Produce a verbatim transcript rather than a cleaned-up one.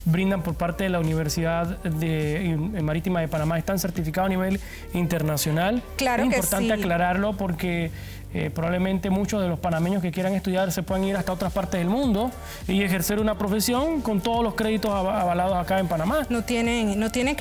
brindan por parte de la Universidad de, Marítima de Panamá están certificados a nivel internacional. Claro es que importante sí. aclararlo porque eh, probablemente muchos de los panameños que quieran estudiar se puedan ir hasta otras partes del mundo y ejercer una profesión con todos los créditos avalados acá en Panamá. No tienen, no tienen que